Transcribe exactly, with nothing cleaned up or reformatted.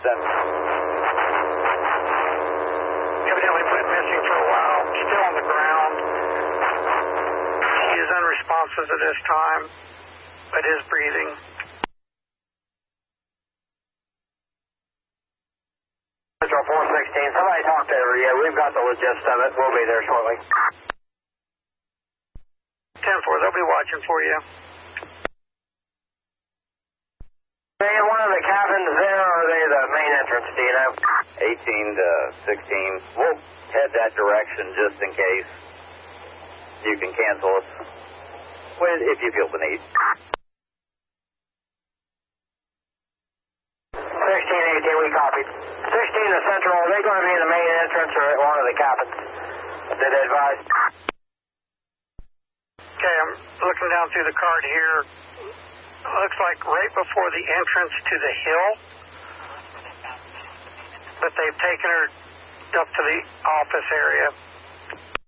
seven. Evidently went missing for a while, still on the ground. He is unresponsive at this time, but is breathing. Central four sixteen, somebody talk to her. Yeah, we've got the logistics of it. We'll be there shortly. ten four, they'll be watching for you. Are they in one of the cabins there, or are they the main entrance, do you know? eighteen to sixteen. We'll head that direction just in case. You can cancel us if you feel the need. sixteen eighteen, we copied. sixteen to Central, are they going to be in the main entrance or at one of the cabins? Did they advise? Okay, I'm looking down through the card here. Looks like right before the entrance to the hill, but they've taken her up to the office area.